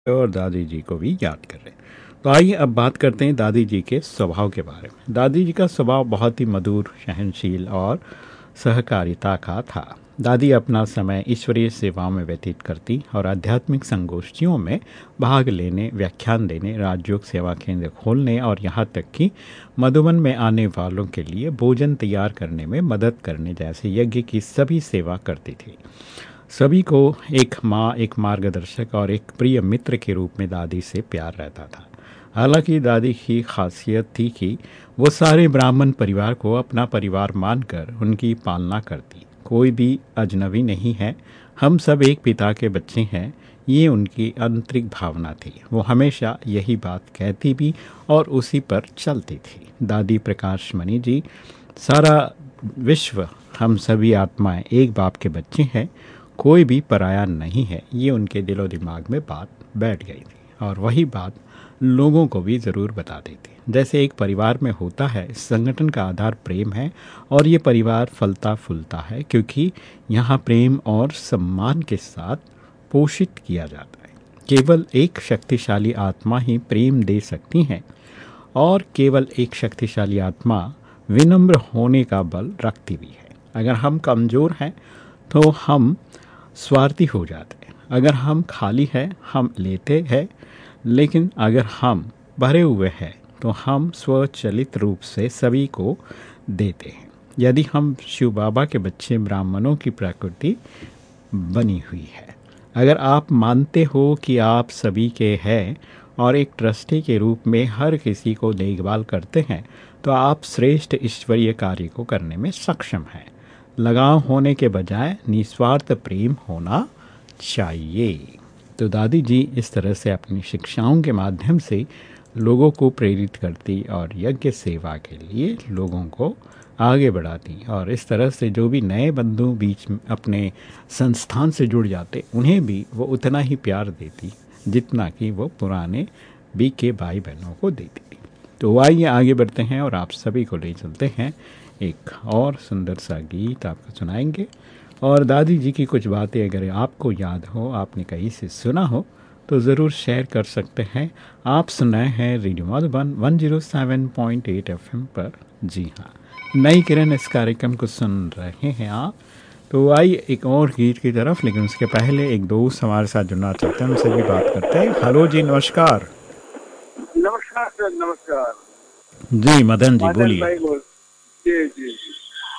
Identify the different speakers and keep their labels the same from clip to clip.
Speaker 1: और दादी जी को भी याद कर रहे हैं। तो आइए अब बात करते हैं दादी जी के स्वभाव के बारे में। दादी जी का स्वभाव बहुत ही मधुर, सहनशील और सहकारिता का था। दादी अपना समय ईश्वरीय सेवाओं में व्यतीत करती और आध्यात्मिक संगोष्ठियों में भाग लेने, व्याख्यान देने, राजयोग सेवा केंद्र खोलने और यहाँ तक कि मधुबन में आने वालों के लिए भोजन तैयार करने में मदद करने जैसे यज्ञ की सभी सेवा करती थी। सभी को एक माँ, एक मार्गदर्शक और एक प्रिय मित्र के रूप में दादी से प्यार रहता था। हालांकि दादी की खासियत थी कि वो सारे ब्राह्मण परिवार को अपना परिवार मानकर उनकी पालना करती। कोई भी अजनबी नहीं है, हम सब एक पिता के बच्चे हैं, ये उनकी आंतरिक भावना थी। वो हमेशा यही बात कहती भी और उसी पर चलती थी। दादी प्रकाश मणि जी, सारा विश्व, हम सभी आत्माएं एक बाप के बच्चे हैं, कोई भी पराया नहीं है, ये उनके दिलो दिमाग में बात बैठ गई थी और वही बात लोगों को भी ज़रूर बताती थी। जैसे एक परिवार में होता है, इस संगठन का आधार प्रेम है और ये परिवार फलता फूलता है क्योंकि यहाँ प्रेम और सम्मान के साथ पोषित किया जाता है। केवल एक शक्तिशाली आत्मा ही प्रेम दे सकती है और केवल एक शक्तिशाली आत्मा विनम्र होने का बल रखती भी है। अगर हम कमज़ोर हैं तो हम स्वार्थी हो जाते हैं, अगर हम खाली हैं हम लेते हैं, लेकिन अगर हम भरे हुए हैं तो हम स्वचालित रूप से सभी को देते हैं। यदि हम शिव बाबा के बच्चे ब्राह्मणों की प्रकृति बनी हुई है, अगर आप मानते हो कि आप सभी के हैं और एक ट्रस्टी के रूप में हर किसी को देखभाल करते हैं, तो आप श्रेष्ठ ईश्वरीय कार्य को करने में सक्षम हैं। लगाव होने के बजाय निस्वार्थ प्रेम होना चाहिए। तो दादी जी इस तरह से अपनी शिक्षाओं के माध्यम से लोगों को प्रेरित करती और यज्ञ सेवा के लिए लोगों को आगे बढ़ाती और इस तरह से जो भी नए बंधु बीच में अपने संस्थान से जुड़ जाते, उन्हें भी वो उतना ही प्यार देती जितना कि वो पुराने बी के भाई बहनों को देती थी। तो आइए आगे बढ़ते हैं और आप सभी को ले चलते हैं, एक और सुंदर सा गीत आपको सुनाएंगे। और दादी जी की कुछ बातें अगर आपको याद हो, आपने कहीं से सुना हो, तो ज़रूर शेयर कर सकते हैं। आप सुनाए हैं रेडियो मधुबन 107.8 एफएम पर। जी हाँ, नई किरण इस कार्यक्रम को सुन रहे हैं आप। तो आइए एक और गीत की तरफ, लेकिन उसके पहले एक दोस्त हमारे साथ जुड़ना चाहते हैं, उनसे भी बात करते हैं। हेलो जी, नमस्कार।
Speaker 2: नमस्कार सर, नमस्कार।
Speaker 1: जी मदन जी,
Speaker 2: मदन
Speaker 1: बोलिए।
Speaker 2: भाई बोल। जी जी जी।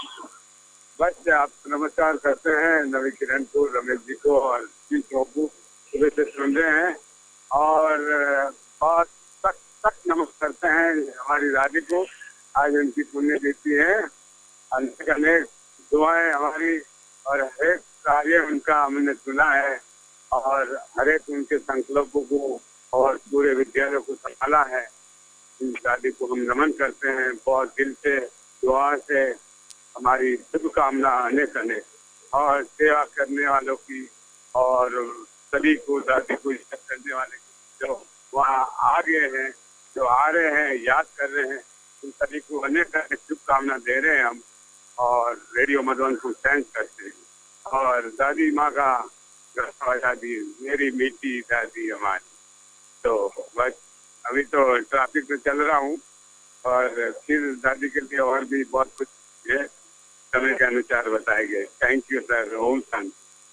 Speaker 2: बस आप नमस्कार करते हैं नवी किरण को, रमेश जी को और जी को सुबह से सुन रहे हैं और बहुत तक तक नमस्कार करते हैं हमारी दादी को। आज उनकी पुण्य तिथि है। अनेक अनेक दुआएं हमारी और हरेक कार्य उनका हमने सुना है और हरेक उनके संकल्पों को और पूरे विद्यालयों को संभाला है। दादी को हम नमन करते हैं बहुत दिल से, दुआ से। हमारी शुभकामना अनेक अनेक और सेवा करने वालों की और सभी को, दादी को इज्जत करने वाले जो वहाँ आ गए हैं, जो आ रहे हैं, याद कर रहे हैं, उन सभी को अनेक अनेक शुभकामना दे रहे हैं हम और रेडियो मधुबन को थैंक करते हैं। और दादी माँ का दादी, मेरी मीठी दादी हमारी। तो बस अभी तो ट्रैफिक में चल रहा हूँ और फिर दादी के लिए और भी बहुत कुछ है, समय के अनुसार बताएंगे। Thank you sir. Om Shanti.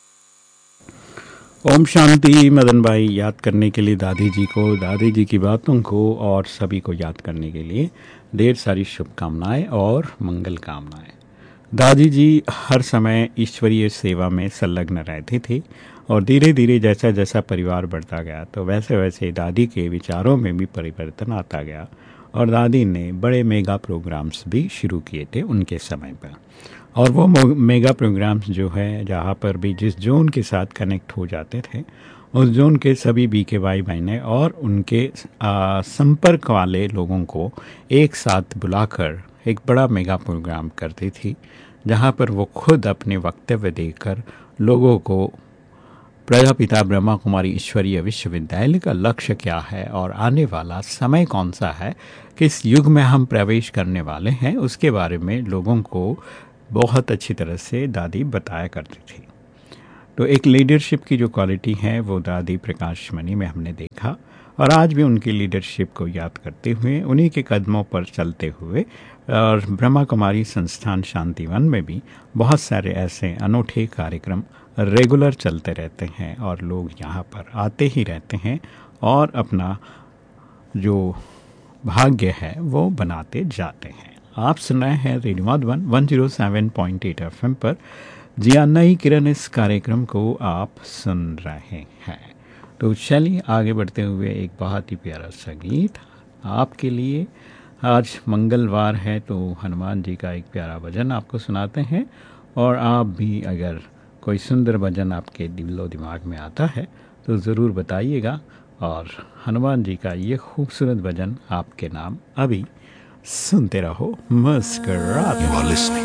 Speaker 1: Om Shanti. Madan भाई, याद करने के लिए दादी जी को, दादी जी की बातों को और सभी को याद करने के लिए ढेर सारी शुभकामनाएं और मंगल कामनाएं। दादी जी हर समय ईश्वरीय सेवा में संलग्न रहती थी और धीरे धीरे जैसा जैसा परिवार बढ़ता गया तो वैसे वैसे दादी के विचारों में भी परिवर्तन आता गया और दादी ने बड़े मेगा प्रोग्राम्स भी शुरू किए थे उनके समय पर। और वो मेगा प्रोग्राम्स जो है, जहाँ पर भी जिस जोन के साथ कनेक्ट हो जाते थे, उस जोन के सभी बी के भाई बहनें और उनके संपर्क वाले लोगों को एक साथ बुलाकर एक बड़ा मेगा प्रोग्राम करती थी, जहाँ पर वो खुद अपने वक्तव्य देकर लोगों को प्रजापिता ब्रह्मा कुमारी ईश्वरीय विश्वविद्यालय का लक्ष्य क्या है और आने वाला समय कौन सा है, किस युग में हम प्रवेश करने वाले हैं, उसके बारे में लोगों को बहुत अच्छी तरह से दादी बताया करती थी। तो एक लीडरशिप की जो क्वालिटी है वो दादी प्रकाश मणि में हमने देखा, और आज भी उनकी लीडरशिप को याद करते हुए, उन्हीं के कदमों पर चलते हुए, और ब्रह्मा कुमारी संस्थान शांतिवन में भी बहुत सारे ऐसे अनूठे कार्यक्रम रेगुलर चलते रहते हैं और लोग यहाँ पर आते ही रहते हैं और अपना जो भाग्य है वो बनाते जाते हैं। आप सुन रहे हैं रेडियो मधुबन 107.8 FM पर। जी हाँ, नई किरण इस कार्यक्रम को आप सुन रहे हैं। तो चलिए आगे बढ़ते हुए एक बहुत ही प्यारा सा गीत आपके लिए। आज मंगलवार है तो हनुमान जी का एक प्यारा भजन आपको सुनाते हैं, और आप भी अगर कोई सुंदर भजन आपके दिलो दिमाग में आता है तो ज़रूर बताइएगा, और हनुमान जी का ये खूबसूरत भजन आपके नाम अभी सुनते रहो मुस्कुराते।
Speaker 3: You are listening.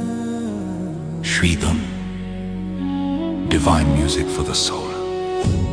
Speaker 3: Shridham, divine music for the soul.